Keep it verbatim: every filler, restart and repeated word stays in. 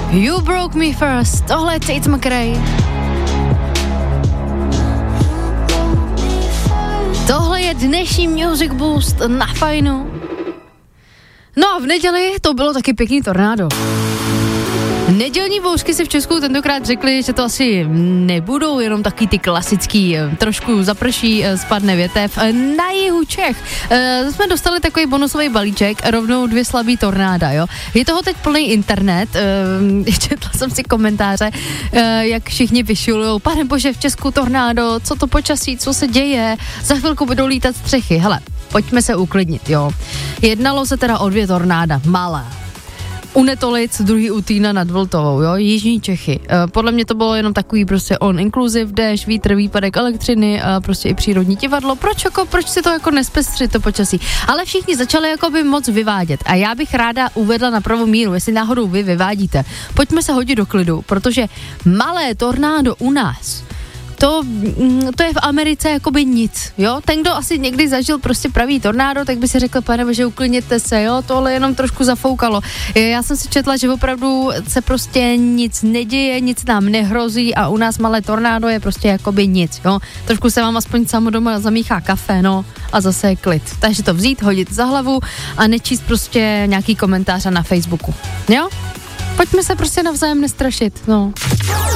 You Broke Me First, tohle je Tate McRae. Tohle je dnešní Music Boost na Fajnu. No a v neděli to bylo taky pěkný tornádo. Nedělní bouřky si v Česku tentokrát řekli, že to asi nebudou jenom taky ty klasický, trošku zaprší, spadne větev. Na jihu Čech e, jsme dostali takový bonusový balíček, rovnou dvě slabý tornáda, jo. Je toho teď plný internet, e, četla jsem si komentáře, e, jak všichni vyšilujou, pane bože, v Česku tornádo, co to počasí, co se děje, za chvilku budou lítat střechy, hele, pojďme se uklidnit, jo. Jednalo se teda o dvě tornáda, malá. U Netolic, druhý u Týna nad Vltovou, jo, jižní Čechy. E, podle mě to bylo jenom takový prostě on inclusive, déšť, vítr, výpadek elektřiny a prostě i přírodní divadlo. Proč jako, proč si to jako nespestřit to počasí? Ale všichni začali jako by moc vyvádět a já bych ráda uvedla na pravou míru, jestli náhodou vy vyvádíte. Pojďme se hodit do klidu, protože malé tornádo u nás, To, to je v Americe jakoby nic, jo, ten, kdo asi někdy zažil prostě pravý tornádo, tak by si řekl, pane bože, uklidněte se, jo, tohle jenom trošku zafoukalo. Já jsem si četla, že opravdu se prostě nic neděje, nic nám nehrozí a u nás malé tornádo je prostě jakoby nic, jo, trošku se vám aspoň samo doma zamíchá kafe, no, a zase je klid. Takže to vzít, hodit za hlavu a nečíst prostě nějaký komentář na Facebooku, jo, pojďme se prostě navzájem nestrašit, no.